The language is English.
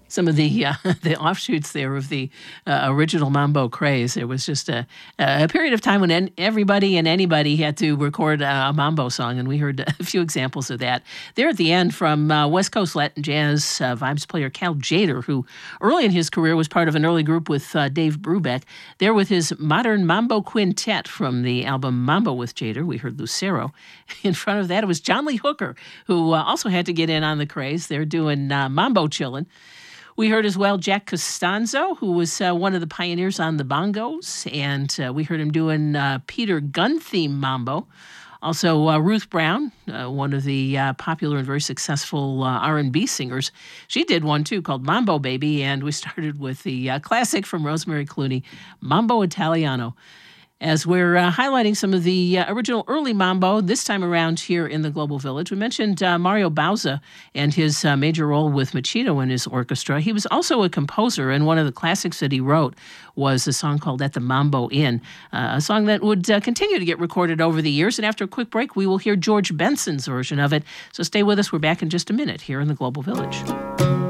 some of the the offshoots there of the original mambo craze. There was just a period of time when everybody and anybody had to record a mambo song, and we heard a few examples of that there at the end from West Coast Latin jazz vibes player Cal Tjader, who early in his career was part of an early group with Dave Brubeck. There with his modern mambo quintet from the album Mambo with Tjader, we heard Lucero. In front of that, it was John Lee Hooker, who also had to get in on the craze. They're doing Mambo Chillin'. We heard as well Jack Costanzo, who was one of the pioneers on the bongos, and we heard him doing Peter Gunn theme mambo. Also, Ruth Brown, one of the popular and very successful R&B singers. She did one, too, called Mambo Baby, and we started with the classic from Rosemary Clooney, Mambo Italiano. As we're highlighting some of the original early mambo, this time around here in the Global Village, we mentioned Mario Bauza and his major role with Machito and his orchestra. He was also a composer, and one of the classics that he wrote was a song called At the Mambo Inn, a song that would continue to get recorded over the years. And after a quick break, we will hear George Benson's version of it. So stay with us. We're back in just a minute here in the Global Village.